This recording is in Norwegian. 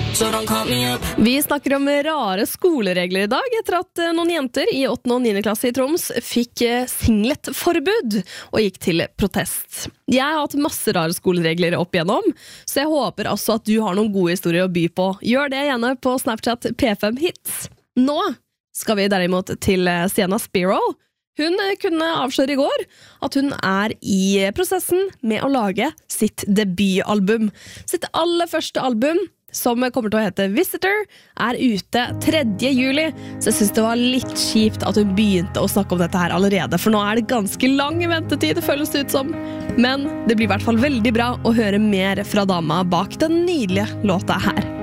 Vi snakker om rare skoleregler I dag etter at noen jenter I 8. og 9. klasse I Troms fikk singletforbud og gikk til protest. Jeg har hatt masse rare skoleregler opp igjennom, så jeg håper også at du har noen gode historier å by på. Gjør det gjerne på Snapchat P5 Hits. Nå skal vi derimot til Sienna Spiro. Hun kunne avsløre I går at hun I prosessen med å lage sitt debutalbum. Sitt aller første album, som kommer til å hete Visitor, ute 3. juli, så jeg synes det var litt kjipt at hun begynte å snakke om dette her allerede, for nå det ganske lang ventetid, det føles ut som. Men det blir I hvert fall veldig bra å høre mer fra dama bak den nydelige låta her.